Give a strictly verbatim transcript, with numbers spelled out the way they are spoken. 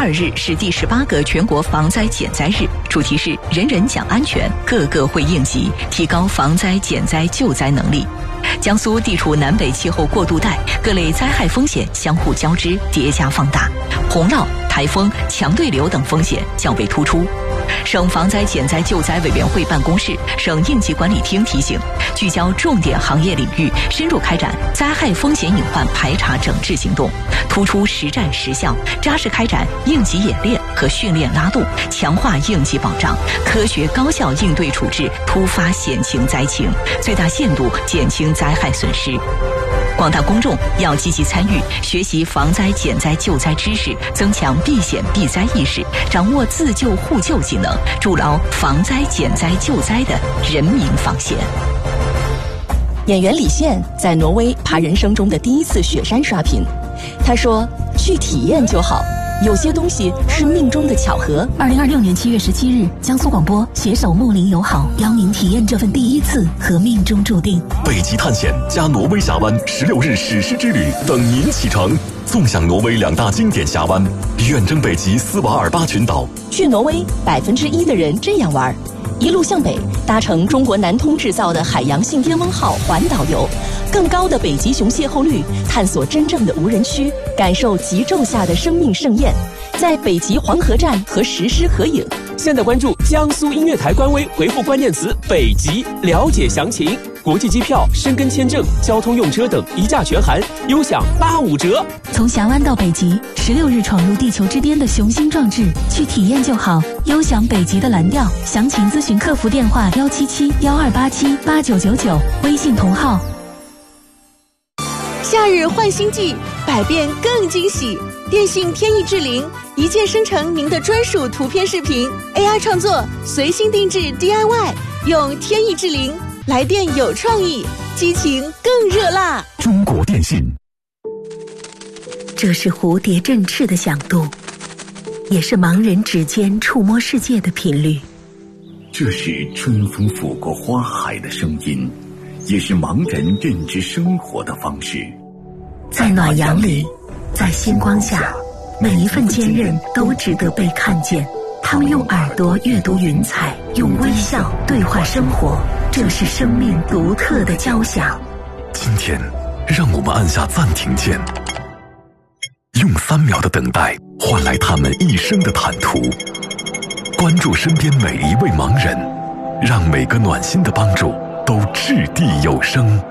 二日是第十八个全国防灾减灾日，主题是人人讲安全，个个会应急，提高防灾减灾救灾能力。江苏地处南北气候过渡带，各类灾害风险相互交织叠加放大，洪涝、台风、强对流等风险较为突出。省防灾减灾救灾委员会办公室、省应急管理厅提醒，聚焦重点行业领域，深入开展灾害风险隐患排查整治行动，突出实战实效，扎实开展应急演练和训练拉动，强化应急保障，科学高效应对处置突发险情灾情，最大限度减轻灾害损失。广大公众要积极参与，学习防灾减灾救灾知识，增强避险避灾意识，掌握自救互救技能，筑牢防灾减灾救灾的人民防线。 演员李现在挪威爬人生中的第一次雪山刷屏，他说：“去体验就好。”有些东西是命中的巧合。 二零二六年七月十七日，江苏广播携手睦邻友好，邀您体验这份第一次和命中注定。 北极探险加挪威峡湾十六日史诗之旅等您启程，纵享挪威两大经典峡湾，远征北极斯瓦尔巴群岛。 去挪威，百分之一的人这样玩：一路向北，搭乘中国南通制造的海洋信天翁号环岛游，更高的北极熊邂逅率，探索真正的无人区，感受极昼下的生命盛宴，在北极黄河站和石狮合影。 现在关注江苏音乐台官微，回复关键词北极了解详情。国际机票、申根签证、交通用车等一价全含，优享八五折。 从峡湾到北极，十六日闯入地球之巅的雄心壮志，去体验就好，优享北极的蓝调。详情咨询客服电话幺七七幺二八七八九九九，微信同号。 夏日换新季，百变更惊喜。电信天翼智灵一键生成您的专属图片视频 ，A I 创作，随心定制 D I Y， 用天翼智灵来电有创意，激情更热辣。 中国电信。 这是蝴蝶振翅的响度，也是盲人指尖触摸世界的频率。 这是春风拂过花海的声音，也是盲人认知生活的方式。 在暖阳里，在星光下，每一份坚韧都值得被看见。他们用耳朵阅读云彩，用微笑对话生活，这是生命独特的交响。 今天，让我们按下暂停键，用三秒的等待换来他们一生的坦途。关注身边每一位盲人，让每个暖心的帮助都掷地有声。